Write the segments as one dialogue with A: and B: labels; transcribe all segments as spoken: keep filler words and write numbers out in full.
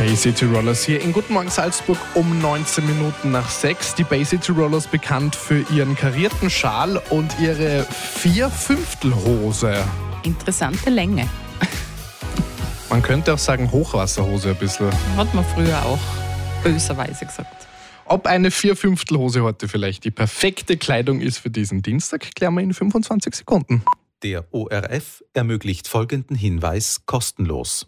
A: Bay City Rollers hier in Guten Morgen Salzburg um neunzehn Minuten nach sechs. Die Bay City Rollers bekannt für ihren karierten Schal und ihre Vierfünftelhose.
B: Interessante Länge.
A: Man könnte auch sagen Hochwasserhose ein bisschen.
B: Hat man früher auch böserweise gesagt.
A: Ob eine Vierfünftelhose heute vielleicht die perfekte Kleidung ist für diesen Dienstag, klären wir in fünfundzwanzig Sekunden.
C: Der O R F ermöglicht folgenden Hinweis kostenlos.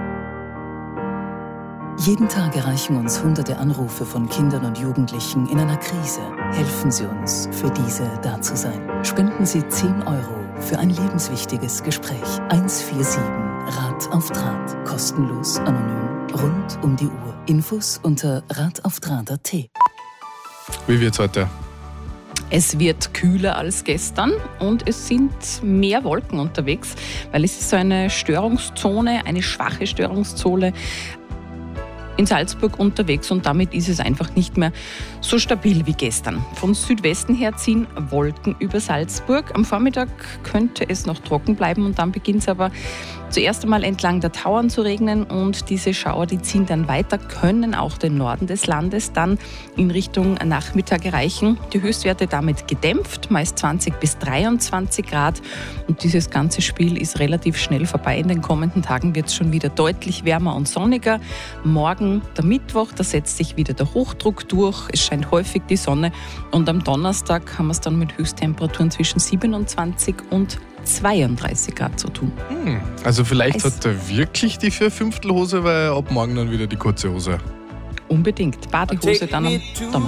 D: Jeden Tag erreichen uns hunderte Anrufe von Kindern und Jugendlichen in einer Krise. Helfen Sie uns, für diese da zu sein. Spenden Sie zehn Euro für ein lebenswichtiges Gespräch. eins vier sieben Rat auf Draht. Kostenlos, anonym, rund um die Uhr. Infos unter rataufdraht punkt at.
A: Wie wird's heute?
B: Es wird kühler als gestern und es sind mehr Wolken unterwegs, weil es ist so eine Störungszone, eine schwache Störungszone in Salzburg unterwegs und damit ist es einfach nicht mehr so stabil wie gestern. Von Südwesten her ziehen Wolken über Salzburg. Am Vormittag könnte es noch trocken bleiben und dann beginnt es aber zuerst einmal entlang der Tauern zu regnen und diese Schauer, die ziehen dann weiter, können auch den Norden des Landes dann in Richtung Nachmittag erreichen. Die Höchstwerte damit gedämpft, meist zwanzig bis dreiundzwanzig Grad und dieses ganze Spiel ist relativ schnell vorbei. In den kommenden Tagen wird es schon wieder deutlich wärmer und sonniger. Morgen der Mittwoch, da setzt sich wieder der Hochdruck durch, es scheint häufig die Sonne und am Donnerstag haben wir es dann mit Höchsttemperaturen zwischen siebenundzwanzig und zweiunddreißig Grad zu tun.
A: Hm, also vielleicht
B: Eis.
A: hat er wirklich die Vierfünftelhose, weil ab morgen dann wieder die kurze Hose.
B: Unbedingt. Badehose dann am Donnerstag.